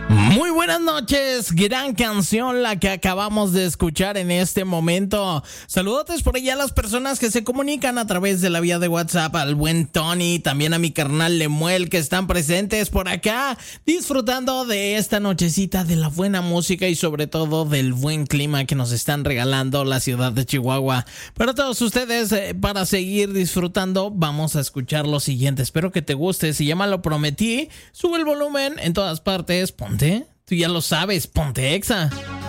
Muy buenas noches, gran canción la que acabamos de escuchar en este momento. Saludotes por allá a las personas que se comunican a través de la vía de WhatsApp, al buen Tony, también a mi carnal Lemuel, que están presentes por acá, disfrutando de esta nochecita, de la buena música y sobre todo del buen clima que nos están regalando la ciudad de Chihuahua. Para todos ustedes, para seguir disfrutando, vamos a escuchar lo siguiente. Espero que te guste, se llama Lo Prometí. Sube el volumen en todas partes, ponte, tú ya lo sabes, ponte Exa.